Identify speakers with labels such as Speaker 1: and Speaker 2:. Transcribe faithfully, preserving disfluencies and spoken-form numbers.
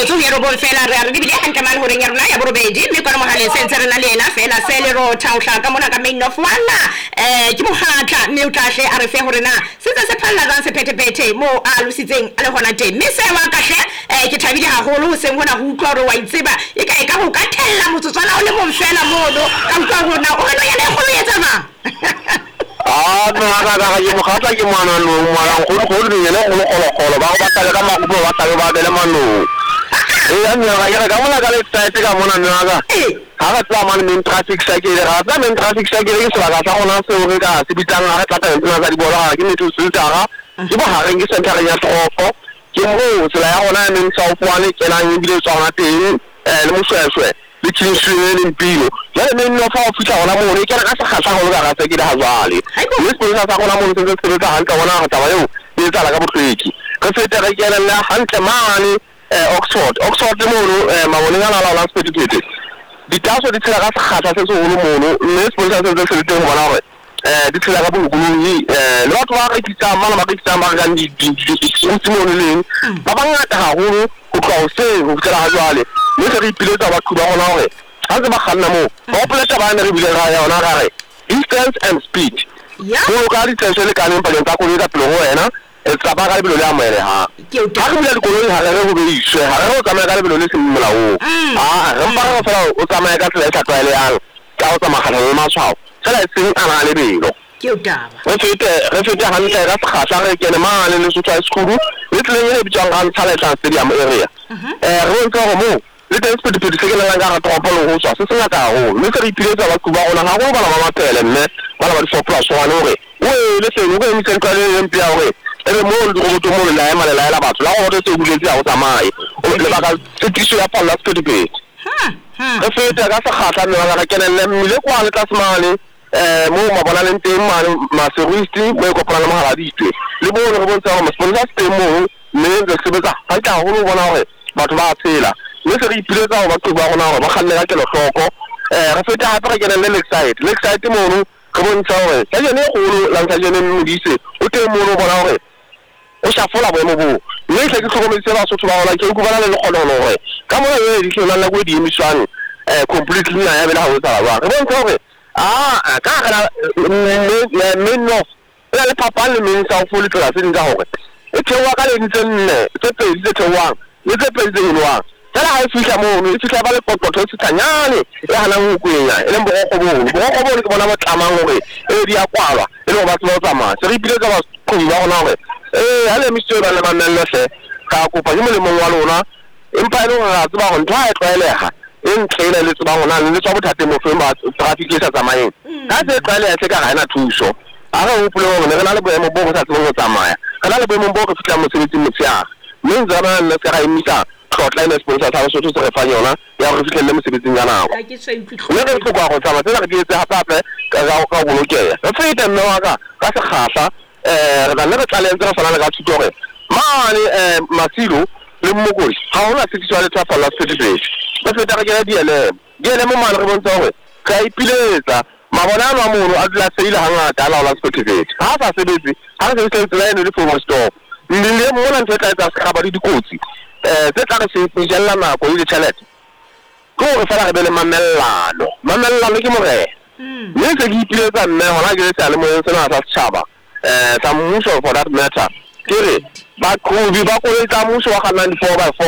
Speaker 1: metsotso ya robong fela re a re di bile hantle mane horeng ya rona ya borobedi mme kwana mohaleng se ntse re na le ena fela se le ro thaotlha ka mona ka main of one eh ke mohatla mme o tla hle a re fe hore na se tse se phalla jang sephethephethe mo a lositseng a le hona teng mme se wa kahle eh ke thabile haholo ho seng hona ho utlwa hore wa itseba e ka e ka ho ka thella motsotswana o le mong fela mono ka utlwa hona o re no yena e kgolo etsa mang
Speaker 2: ah no ga ga ke mogatla ke mwana no mwana go go re yena go go go ba ba tla ka makubo ba tla ba bele mano e ya nna ga ga mona ka le tsaya ka mona nna ga ha ba tla mane men traffic cycle ga tla men traffic cycle ke swa ga sa gona se o re ka se bitang ga tla tla nna ga di bola ga ke ne thuso tsa ke ba ha reng ke sentara ya tropho ke mo se la ya gona men sa o fwane ke na ngile tsona teng eh le mo sweswe le tshwene le mpilo ya le no fa o fitla gona mo ne ke re ka sa gasa go ga ga se ke da hazwale le se sa sa gona mo se se se ka hanka gona ga taba yo le tsala ka botlheki ka feta ga ke la hantle mane Oxford Oxford mo no mabone ga la la speditete ditaso di tsela ka gasa se se go mo no le sponsor se se se teng bona gore eh di tsela ka bolokologi eh le batho ba ga kitsa mala ba kitsa ba ga di di di mo le leng ba ba ngata haholo go tla o se go tsela ha jwale le se re ipiletsa ba thuba gona gore ha se ba ganna mo ba pleta ba ne re bile ga yona ga re distance and speed
Speaker 1: ya
Speaker 2: go ka di tsela le ka neng pa le tsa go le ka pelo go wena e tsa ba ga le le amele ha
Speaker 1: ke o
Speaker 2: ha re le dikoloi ha re go be iswe ha re go tsamaya ka lebelo le se molao ah re mpa go fela o tsamaya ka tsela e sa tlwaele yang ka o tsamaya le matshwao tsela e seng ana le belo
Speaker 1: ke o taba
Speaker 2: re fete re fete hantle ka segasa re kene mane le sotla sekuru le tleng le bitsang ga Ntshaletlha stadium area eh re ntse go mo le teng se dipedi se ke la ga tropho le go tswa se se ngata go le se re ipiletsa ba kuba ona ga go bana ba mapele mme ba ba di four plus one ore o le se go go ntse ka le mpia ore ere mo le go to mo le la ema le la la batho la go re se buletse ya go tsamaya o le ba ka se tiso ya palla se dipedi
Speaker 1: ha ha
Speaker 2: re fete ka segasa le ga kene le mmile kwa le tla semane eh mo ma bona le teng ma ma service mo go pana ma ga ditwe le bo re bontsha go sponsor teng mo mme re sebetsa ga ka go bona gore batho ba tsela le se re ipiletsa go batho ba gona go ba khanne ka kelo hloko eh re feta ha re kene le Lakeside Lakeside mo no re bontsha gore ka yene go la ntsha yene modise o teng mo no bona gore o sa fola boemo bo le se ke tlhokometse ba sotho ba gona ke go bana le kgono gore ka mo ye di hlola la go di emiswane eh completely na ya bela go tsala ba re bontsha gore ah ka ga le menno le papa le men sa o fole tla se nka gore e thewa ka le ntse nne tse pedi tse thewang le tse pedi tse nwa tsala ha fihla mo no e fihla ba le pototho se tanyane e hana go kwenya e le mbo go bo bo go bo ke bona ba tlamang gore e di a kwalwa e le ba tswa tsamaya se re ipiletsa ba go ba gona gore eh ha le mister ba le manelle se ka kopa ke mo le mong wa lona empa e le ga tsaba go ntwa e tloelega en tlela le tsaba gona le tswa bothate mo fe ba traffic e sa tsamayeng ka se tlale ya se ka ga ena thuso a ga o pole go ne re na le boemo bo go sa tseng go tsamaya kana le boemo bo go fitla mo sebetsi motshia mme nzana le se ga imisa tlotla ina sponsor sa so se re fa yona ya go fitlhelle mo sebetsing ya nako
Speaker 1: ke se utlwe
Speaker 2: le re tlhoka go tsamaya tsela ke etse hape ka ga go bolokela re feta mme wa ka ka se gasa eh re le re tlalentse re fana le ka thuto gore mane eh Masilo le mmokodi ga ona sekiswa le tsa falla certificate ba feta ka ke di ele di ele mo mane re bontsha gore ka ipiletsa mabona a mono a dila seile hangata la la certificate ha sa sebetse ha re se tsela ene le for stop le mo la ntse tla tsa ba di dikotsi eh tse tla re se pejella nako ile tšhelete go re fela re be le mamellano mamellano ke more mme se ke ipiletsa nne gona ke se le mo sena sa tšhaba eh sa mmuso for that matter ke re ba go ba go tsa mmuso wa ga ninety-four by four